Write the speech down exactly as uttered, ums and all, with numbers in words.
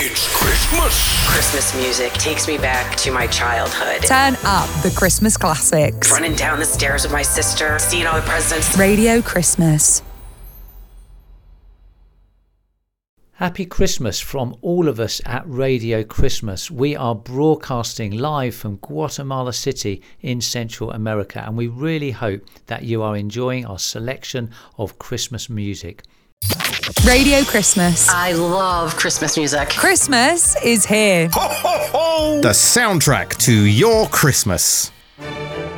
It's Christmas. Christmas music takes me back to my childhood. Turn up the Christmas classics. Running down the stairs with my sister, seeing all the presents. Radio Christmas. Happy Christmas from all of us at Radio Christmas. We are broadcasting live from Guatemala City in Central America, and we really hope that you are enjoying our selection of Christmas music. Radio Christmas. I love Christmas music. Christmas is here. Ho, ho, ho! The soundtrack to your Christmas.